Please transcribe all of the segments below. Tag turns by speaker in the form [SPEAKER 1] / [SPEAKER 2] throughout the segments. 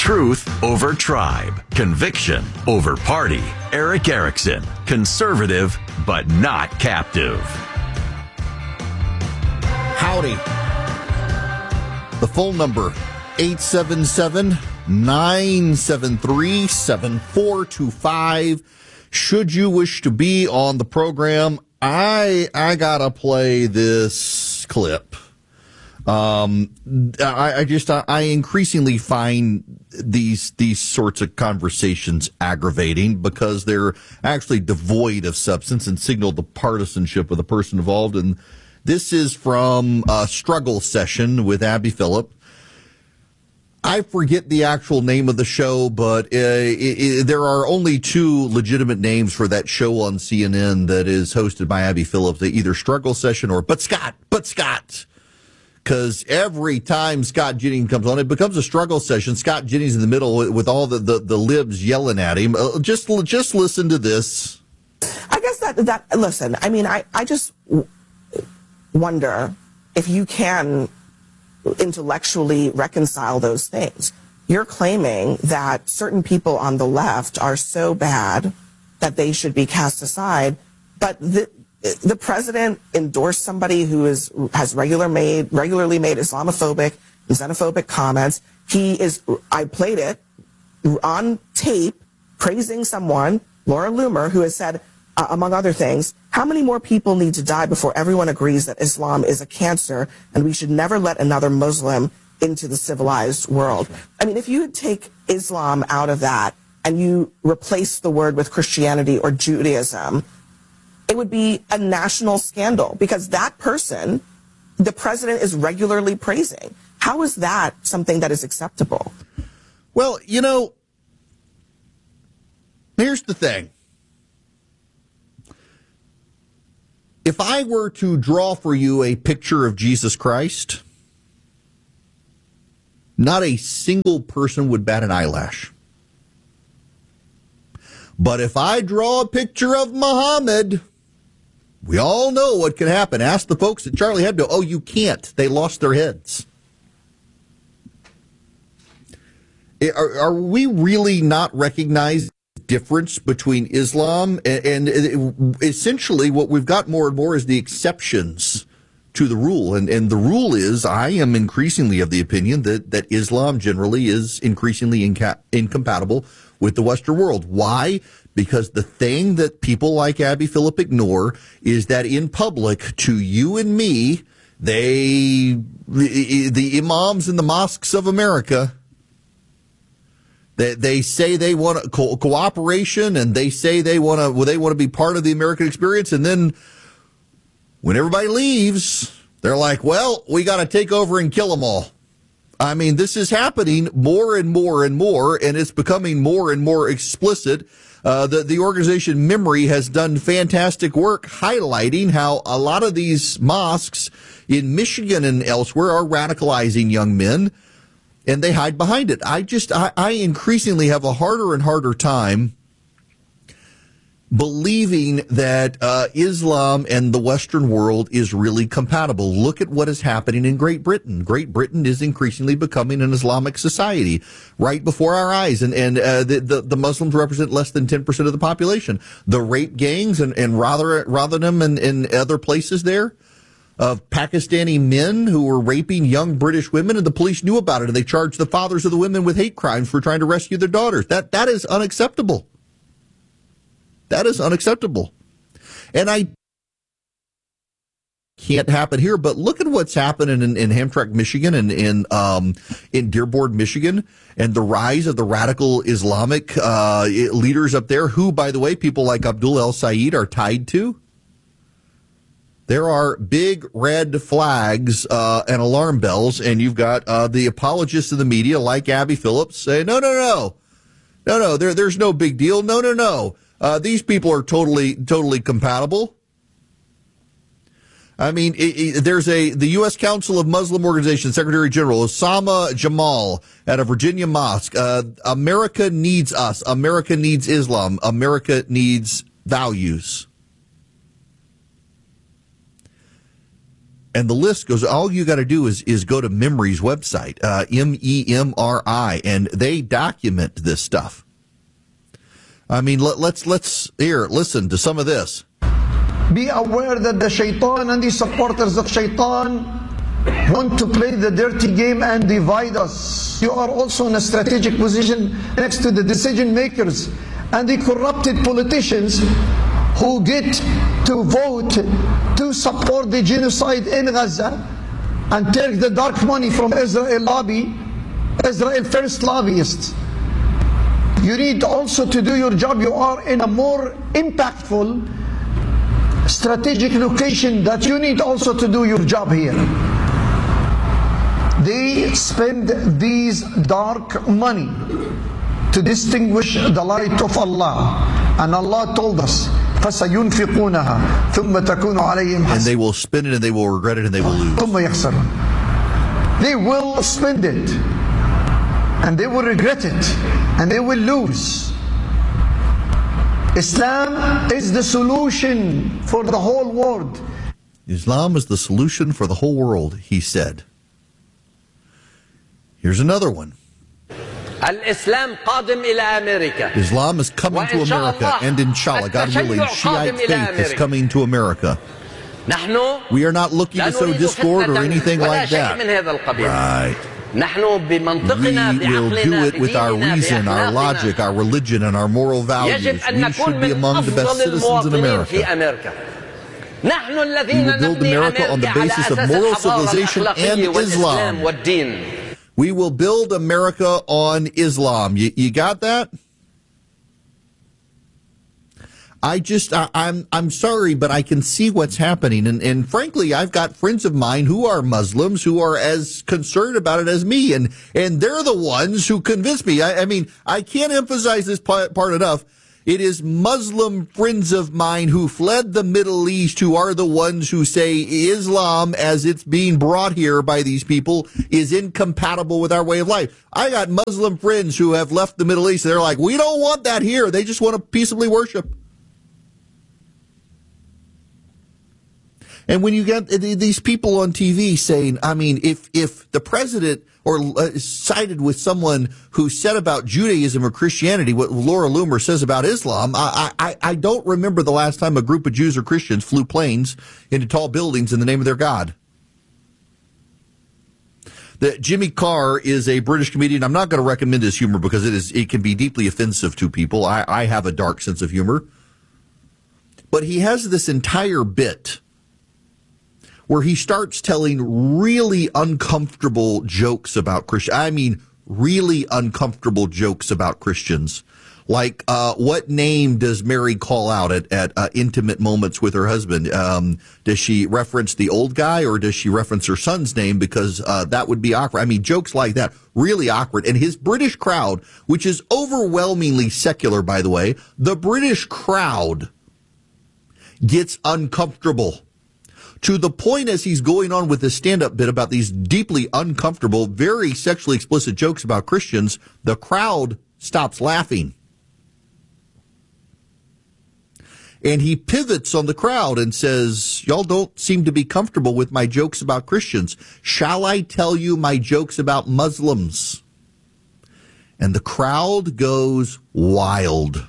[SPEAKER 1] Truth over tribe. Conviction over party. Erick Erickson. Conservative, but not captive.
[SPEAKER 2] Howdy. The phone number, 877-973-7425. Should you wish to be on the program, I gotta play this clip. I increasingly find these sorts of conversations aggravating because they're actually devoid of substance and signal the partisanship of the person involved. And this is from a struggle session with Abby Phillip. I forget the actual name of the show, but there are only two legitimate names for that show on CNN that is hosted by Abby Phillip. They either Struggle Session or But Scott. Because every time Scott Jennings comes on, it becomes a struggle session. Scott Jennings in the middle with all the libs yelling at him. Just listen to this.
[SPEAKER 3] I guess that listen, I mean, I just wonder if you can intellectually reconcile those things. You're claiming that certain people on the left are so bad that they should be cast aside, but the president endorsed somebody who has regularly made Islamophobic and xenophobic comments. I played it on tape praising someone, Laura Loomer, who has said, among other things, how many more people need to die before everyone agrees that Islam is a cancer and we should never let another Muslim into the civilized world? I mean, if you take Islam out of that and you replace the word with Christianity or Judaism, it would be a national scandal because that person, the president is regularly praising. How is that something that is acceptable?
[SPEAKER 2] Well, here's the thing. If I were to draw for you a picture of Jesus Christ, not a single person would bat an eyelash. But if I draw a picture of Muhammad, we all know what can happen. Ask the folks at Charlie Hebdo. Oh, you can't. They lost their heads. Are we really not recognizing the difference between Islam and essentially what we've got more and more is the exceptions to the rule. And the rule is, I am increasingly of the opinion that Islam generally is increasingly incompatible with the Western world. Why? Because the thing that people like Abby Phillip ignore is that in public, to you and me, the imams in the mosques of America, they say they want cooperation, and they say they want to be part of the American experience, and then when everybody leaves, they're like, well, we got to take over and kill them all. I mean, this is happening more and more and more, and it's becoming more and more explicit. The organization Memory has done fantastic work highlighting how a lot of these mosques in Michigan and elsewhere are radicalizing young men, and they hide behind it. I increasingly have a harder and harder time believing that Islam and the Western world is really compatible. Look at what is happening in Great Britain. Great Britain is increasingly becoming an Islamic society right before our eyes, and the Muslims represent less than 10% of the population. The rape gangs in Rotherham and other places there of Pakistani men who were raping young British women, and the police knew about it, and they charged the fathers of the women with hate crimes for trying to rescue their daughters. That is unacceptable. That is unacceptable. And I can't happen here, but look at what's happening in Hamtramck, Michigan, and in Dearborn, Michigan, and the rise of the radical Islamic leaders up there, who, by the way, people like Abdul El-Sayed are tied to. There are big red flags and alarm bells, and you've got the apologists of the media, like Abby Phillips, say, no, there's no big deal. No. These people are totally compatible. I mean, there's the U.S. Council of Muslim Organizations Secretary General Osama Jamal at a Virginia mosque. America needs us. America needs Islam. America needs values. And the list goes, all you got to do is go to MEMRI's website, MEMRI, and they document this stuff. I mean, let's here, listen to some of this.
[SPEAKER 4] Be aware that the shaitan and the supporters of shaitan want to play the dirty game and divide us. You are also in a strategic position next to the decision makers and the corrupted politicians who get to vote to support the genocide in Gaza and take the dark money from Israel first lobbyists. You need also to do your job. You are in a more impactful strategic location that you need also to do your job here. They spend these dark money to distinguish the light of Allah. And Allah told us, فَسَيُنْفِقُونَهَا ثُمَّ تَكُونُ عَلَيْهِمْ
[SPEAKER 2] And they will spend it and they will regret it and they will lose.
[SPEAKER 4] ثُمَّ يَخْسَرُونَ. They will spend it and they will regret it and they will lose. Islam is the solution for the whole world.
[SPEAKER 2] Islam is the solution for the whole world, he said. Here's another one. Islam is coming to America, and inshallah, God willing, Shiite faith is coming to America. We are not looking to sow discord or anything like that. Right. We will do it with our reason, our logic, our religion, and our moral values. We should be among the best citizens in America. We will build America on the basis of moral civilization and Islam. We will build America on Islam. You got that? I'm sorry, but I can see what's happening. And frankly, I've got friends of mine who are Muslims who are as concerned about it as me. And they're the ones who convince me. I mean, I can't emphasize this part enough. It is Muslim friends of mine who fled the Middle East who are the ones who say Islam, as it's being brought here by these people, is incompatible with our way of life. I got Muslim friends who have left the Middle East. They're like, we don't want that here. They just want to peaceably worship. And when you get these people on TV saying, I mean, if the president or sided with someone who said about Judaism or Christianity what Laura Loomer says about Islam, I don't remember the last time a group of Jews or Christians flew planes into tall buildings in the name of their God. Jimmy Carr is a British comedian. I'm not going to recommend his humor because it can be deeply offensive to people. I have a dark sense of humor. But he has this entire bit where he starts telling really uncomfortable jokes about Christians. I mean, really uncomfortable jokes about Christians. Like, what name does Mary call out at intimate moments with her husband? Does she reference the old guy or does she reference her son's name? Because that would be awkward. I mean, jokes like that, really awkward. And his British crowd, which is overwhelmingly secular, by the way, the British crowd gets uncomfortable. To the point as he's going on with this stand-up bit about these deeply uncomfortable, very sexually explicit jokes about Christians, the crowd stops laughing. And he pivots on the crowd and says, y'all don't seem to be comfortable with my jokes about Christians. Shall I tell you my jokes about Muslims? And the crowd goes wild.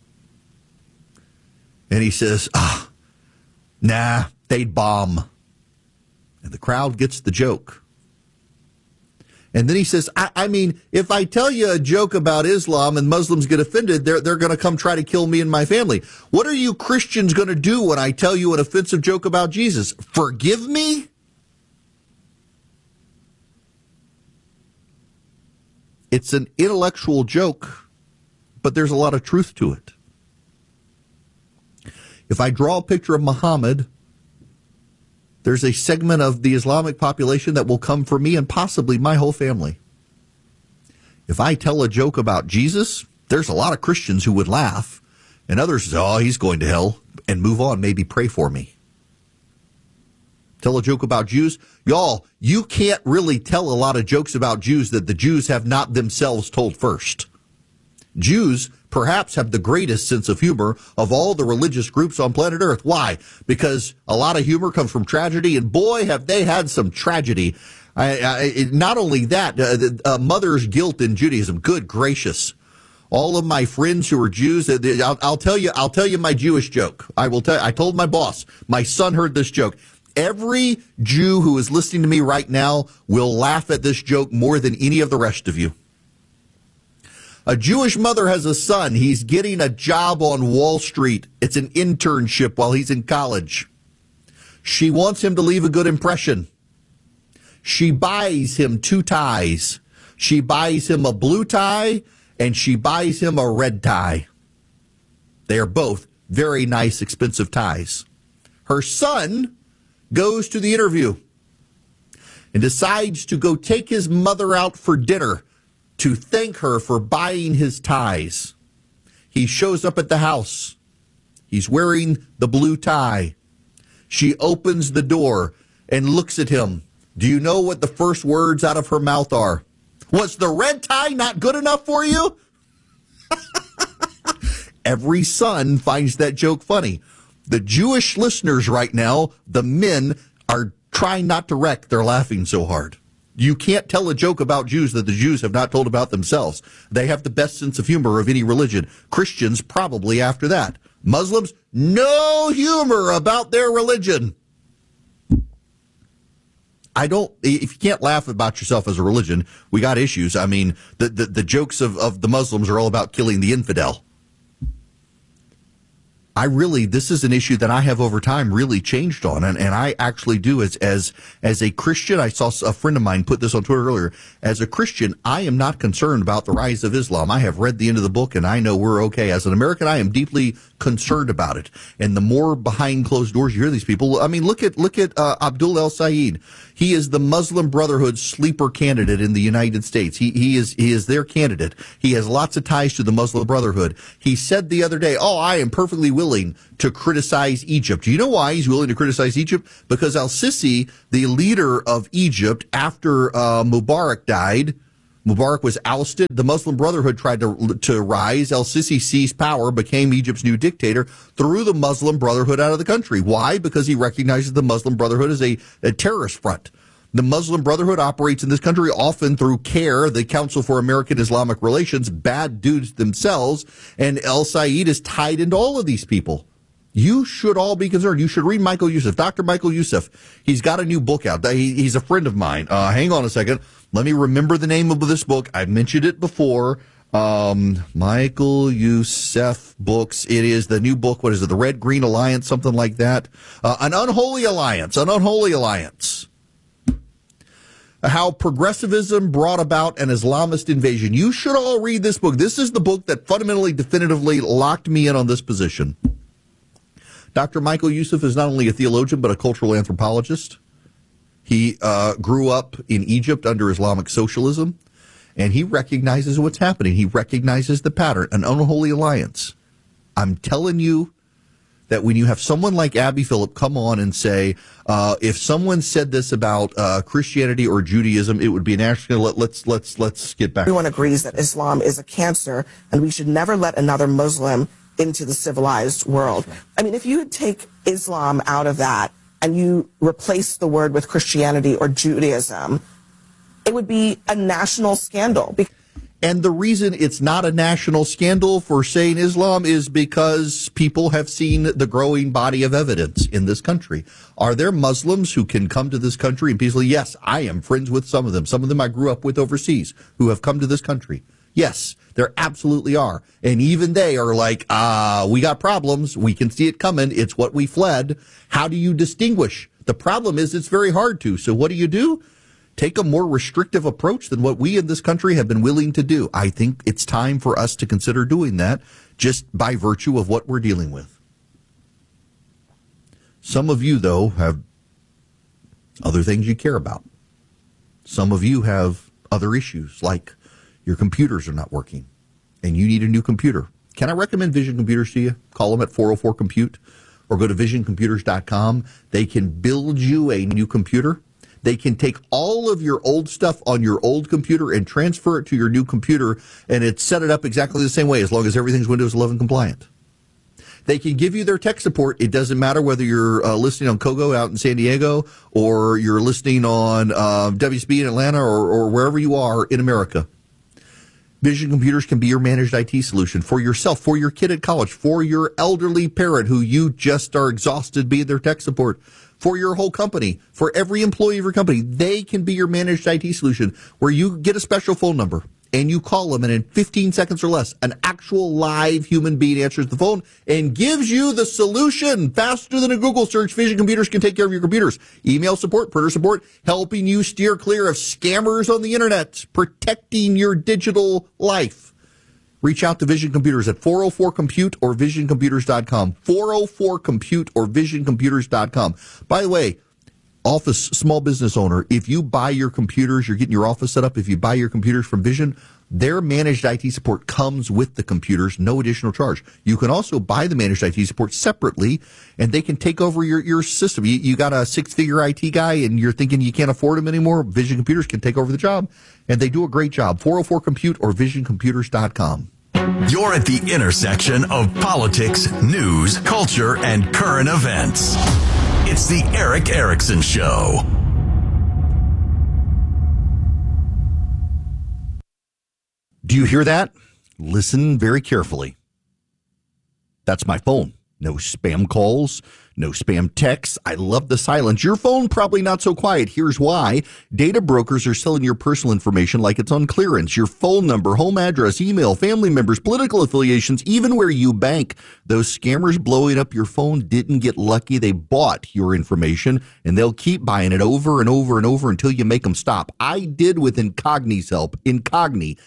[SPEAKER 2] And he says, nah. They'd bomb. And the crowd gets the joke. And then he says, I mean, if I tell you a joke about Islam and Muslims get offended, they're going to come try to kill me and my family. What are you Christians going to do when I tell you an offensive joke about Jesus? Forgive me? It's an intellectual joke, but there's a lot of truth to it. If I draw a picture of Muhammad, there's a segment of the Islamic population that will come for me and possibly my whole family. If I tell a joke about Jesus, there's a lot of Christians who would laugh, and others say, oh, he's going to hell, and move on, maybe pray for me. Tell a joke about Jews. Y'all, you can't really tell a lot of jokes about Jews that the Jews have not themselves told first. Jews perhaps have the greatest sense of humor of all the religious groups on planet Earth. Why? Because a lot of humor comes from tragedy, and boy, have they had some tragedy. Not only that, mother's guilt in Judaism. Good gracious. All of my friends who are Jews, I'll tell you my Jewish joke. I told my boss, my son heard this joke. Every Jew who is listening to me right now will laugh at this joke more than any of the rest of you. A Jewish mother has a son. He's getting a job on Wall Street. It's an internship while he's in college. She wants him to leave a good impression. She buys him 2 ties. She buys him a blue tie, and she buys him a red tie. They are both very nice, expensive ties. Her son goes to the interview and decides to go take his mother out for dinner to thank her for buying his ties. He shows up at the house. He's wearing the blue tie. She opens the door and looks at him. Do you know what the first words out of her mouth are? Was the red tie not good enough for you? Every son finds that joke funny. The Jewish listeners right now, the men, are trying not to wreck. They're laughing so hard. You can't tell a joke about Jews that the Jews have not told about themselves. They have the best sense of humor of any religion. Christians probably after that. Muslims, no humor about their religion. If you can't laugh about yourself as a religion, we got issues. I mean, the jokes of the Muslims are all about killing the infidel. This is an issue that I have over time really changed on. And I actually do as a Christian. I saw a friend of mine put this on Twitter earlier. As a Christian, I am not concerned about the rise of Islam. I have read the end of the book and I know we're okay. As an American, I am deeply concerned about it. And the more behind closed doors you hear these people, I mean, look at Abdul El Sayed. He is the Muslim Brotherhood sleeper candidate in the United States. He is their candidate. He has lots of ties to the Muslim Brotherhood. He said the other day, I am perfectly willing to criticize Egypt. Do you know why he's willing to criticize Egypt? Because al-Sisi, the leader of Egypt, after Mubarak died, Mubarak was ousted. The Muslim Brotherhood tried to rise. El-Sisi seized power, became Egypt's new dictator, threw the Muslim Brotherhood out of the country. Why? Because he recognizes the Muslim Brotherhood as a terrorist front. The Muslim Brotherhood operates in this country often through CARE, the Council for American Islamic Relations, bad dudes themselves, and El Sayed is tied into all of these people. You should all be concerned. You should read Michael Youssef, Dr. Michael Youssef. He's got a new book out. He's a friend of mine. Hang on a second. Let me remember the name of this book. I mentioned it before. Michael Youssef books. It is the new book. What is it? The Red Green Alliance, something like that. An Unholy Alliance. An Unholy Alliance. How progressivism brought about an Islamist invasion. You should all read this book. This is the book that fundamentally, definitively locked me in on this position. Dr. Michael Youssef is not only a theologian, but a cultural anthropologist. He grew up in Egypt under Islamic socialism, and he recognizes what's happening. He recognizes the pattern, an unholy alliance. I'm telling you that when you have someone like Abby Phillip come on and say, if someone said this about Christianity or Judaism, it would be national. Let's get back.
[SPEAKER 3] Everyone agrees that Islam is a cancer, and we should never let another Muslim into the civilized world. I mean, if you take Islam out of that and you replace the word with Christianity or Judaism, it would be a national scandal.
[SPEAKER 2] And the reason it's not a national scandal for saying Islam is because people have seen the growing body of evidence in this country. Are there Muslims who can come to this country and peacefully? Yes, I am friends with some of them. Some of them I grew up with overseas who have come to this country. Yes, there absolutely are. And even they are like, we got problems. We can see it coming. It's what we fled. How do you distinguish? The problem is it's very hard to. So what do? Take a more restrictive approach than what we in this country have been willing to do. I think it's time for us to consider doing that just by virtue of what we're dealing with. Some of you, though, have other things you care about. Some of you have other issues, like your computers are not working and you need a new computer. Can I recommend Vision Computers to you? Call them at 404-COMPUTE or go to visioncomputers.com. They can build you a new computer. They can take all of your old stuff on your old computer and transfer it to your new computer, and it's set it up exactly the same way as long as everything's Windows 11 compliant. They can give you their tech support. It doesn't matter whether you're listening on Kogo out in San Diego or you're listening on WSB in Atlanta or wherever you are in America. Vision Computers can be your managed IT solution for yourself, for your kid at college, for your elderly parent who you just are exhausted being their tech support, for your whole company, for every employee of your company. They can be your managed IT solution where you get a special phone number and you call them, and in 15 seconds or less, an actual live human being answers the phone and gives you the solution faster than a Google search. Vision Computers can take care of your computers. Email support, printer support, helping you steer clear of scammers on the internet, protecting your digital life. Reach out to Vision Computers at 404-COMPUTE or visioncomputers.com. 404-COMPUTE or visioncomputers.com. By the way, office small business owner, if you buy your computers, you're getting your office set up, if you buy your computers from Vision, their managed IT support comes with the computers, no additional charge. You can also buy the managed IT support separately, and they can take over your system. You got a six-figure IT guy, and you're thinking you can't afford him anymore. Vision Computers can take over the job, and they do a great job. 404-COMPUTE or visioncomputers.com.
[SPEAKER 1] You're at the intersection of politics, news, culture, and current events. It's the Erick Erickson Show.
[SPEAKER 2] Do you hear that? Listen very carefully. That's my phone. No spam calls, no spam texts. I love the silence. Your phone probably not so quiet. Here's why. Data brokers are selling your personal information like it's on clearance. Your phone number, home address, email, family members, political affiliations, even where you bank. Those scammers blowing up your phone didn't get lucky. They bought your information, and they'll keep buying it over and over and over until you make them stop. I did with Incogni's help. Incogni,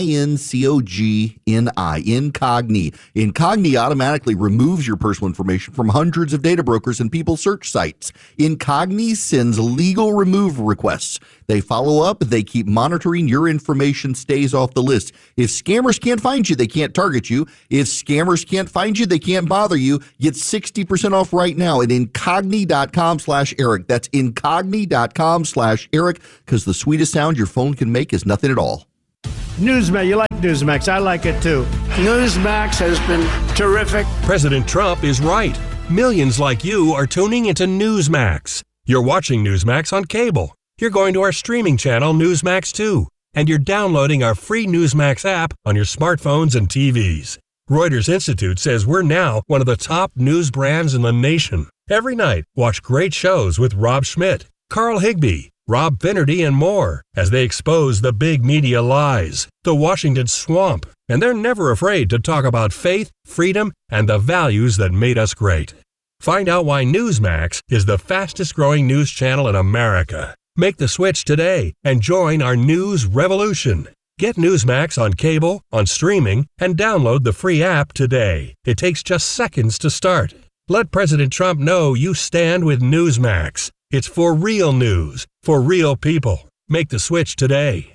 [SPEAKER 2] Incogni. Incogni. Incogni automatically removes your personal information from hundreds of data brokers and people search sites. Incogni sends legal removal requests. They follow up. They keep monitoring. Your information stays off the list. If scammers can't find you, they can't target you. If scammers can't find you, they can't bother you. Get 60% off right now at incogni.com/Eric. That's incogni.com/Eric, because the sweetest sound your phone can make is nothing at all.
[SPEAKER 5] Newsmax, you like Newsmax. I like it too. Newsmax has been terrific.
[SPEAKER 6] President Trump is right. Millions like you are tuning into Newsmax. You're watching Newsmax on cable. You're going to our streaming channel, Newsmax 2. And you're downloading our free Newsmax app on your smartphones and TVs. Reuters Institute says we're now one of the top news brands in the nation. Every night, watch great shows with Rob Schmidt, Carl Higbie, Rob Finnerty, and more as they expose the big media lies, the Washington swamp, and they're never afraid to talk about faith, freedom, and the values that made us great. Find out why Newsmax is the fastest-growing news channel in America. Make the switch today and join our news revolution. Get Newsmax on cable, on streaming, and download the free app today. It takes just seconds to start. Let President Trump know you stand with Newsmax. It's for real news, for real people. Make the switch today.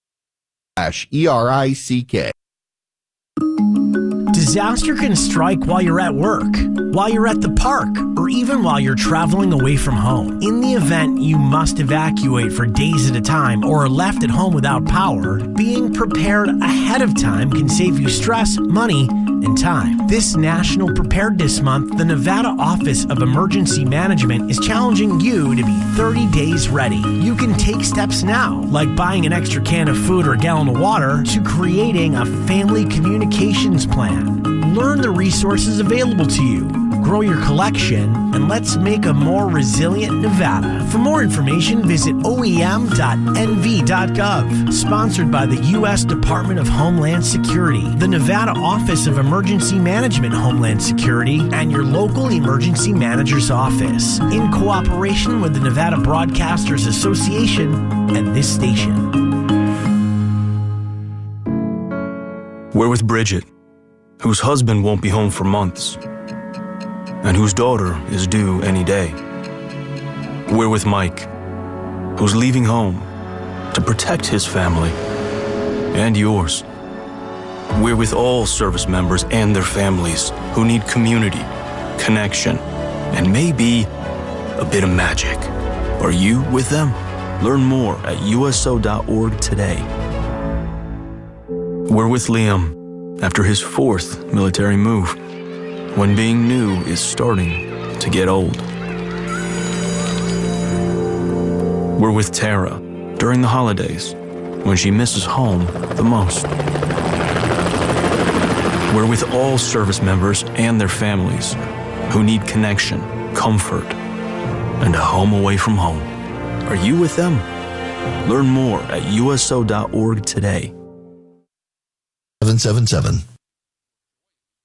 [SPEAKER 2] ERICK.
[SPEAKER 7] Disaster can strike while you're at work, while you're at the park, or even while you're traveling away from home. In the event you must evacuate for days at a time or are left at home without power, being prepared ahead of time can save you stress, money, and time. This National Preparedness Month, the Nevada Office of Emergency Management is challenging you to be 30 days ready. You can take steps now, like buying an extra can of food or a gallon of water, to creating a family communications plan. Learn the resources available to you, grow your collection, and let's make a more resilient Nevada. For more information, visit oem.nv.gov. Sponsored by the U.S. Department of Homeland Security, the Nevada Office of Emergency Management Homeland Security, and your local emergency manager's office, in cooperation with the Nevada Broadcasters Association and this station.
[SPEAKER 8] We're with Bridget, whose husband won't be home for months, and whose daughter is due any day. We're with Mike, who's leaving home to protect his family and yours. We're with all service members and their families who need community, connection, and maybe a bit of magic. Are you with them? Learn more at USO.org today. We're with Liam after his 4th military move, when being new is starting to get old. We're with Tara during the holidays, when she misses home the most. We're with all service members and their families who need connection, comfort, and a home away from home. Are you with them? Learn more at USO.org today.
[SPEAKER 2] 777